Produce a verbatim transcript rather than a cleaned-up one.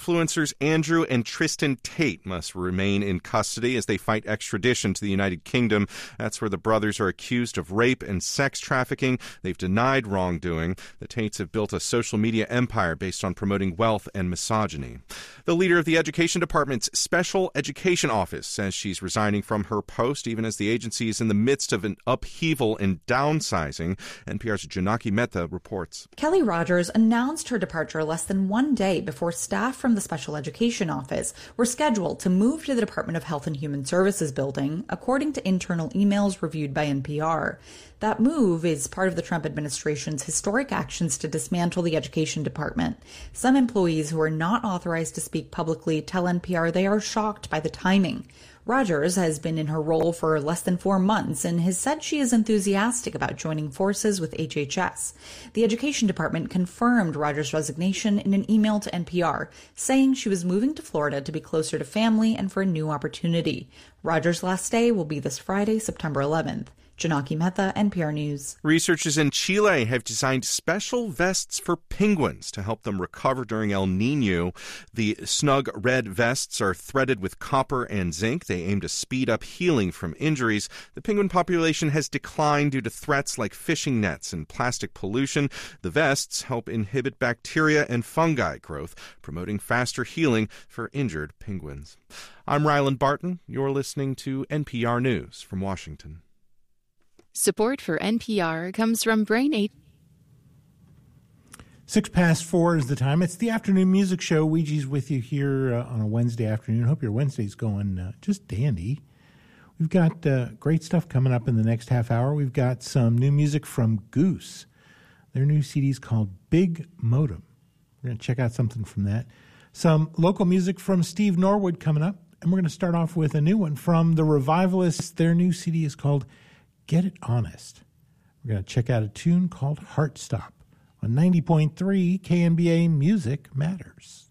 influencers Andrew and Tristan Tate must remain in custody as they fight extradition to the United Kingdom. That's where the brothers are accused of rape and sex trafficking. They've denied wrongdoing. The Tates have built a social media empire based on promoting wealth and misogyny. The leader of the Education Department's Special Education Office says she's resigning from her post, even as the agency is in the midst of an upheaval and downsizing. N P R's Janaki Mehta reports. Kelly Rogers announced her departure less than one day before staff from the Special Education Office were scheduled to move to the Department of Health and Human Services building, according to internal emails reviewed by N P R. That move is part of the Trump administration's historic actions to dismantle the Education Department. Some employees who are not authorized to speak publicly tell N P R they are shocked by the timing. Rogers has been in her role for less than four months and has said she is enthusiastic about joining forces with H H S. The Education Department confirmed Rogers' resignation in an email to N P R, saying she was moving to Florida to be closer to family and for a new opportunity. Rogers' last day will be this Friday, September eleventh. Janaki Mehta, N P R News. Researchers in Chile have designed special vests for penguins to help them recover during El Niño. The snug red vests are threaded with copper and zinc. They aim to speed up healing from injuries. The penguin population has declined due to threats like fishing nets and plastic pollution. The vests help inhibit bacteria and fungi growth, promoting faster healing for injured penguins. I'm Ryland Barton. You're listening to N P R News from Washington. Support for N P R comes from Brain eight. Six past four is the time. It's the afternoon music show. Ouija's with you here uh, on a Wednesday afternoon. Hope your Wednesday's going uh, just dandy. We've got uh, great stuff coming up in the next half hour. We've got some new music from Goose. Their new C D is called Big Modem. We're going to check out something from that. Some local music from Steve Norwood coming up. And we're going to start off with a new one from the Revivalists. Their new C D is called Get It Honest. We're going to check out a tune called Heart Stop on ninety point three K N B A Music Matters.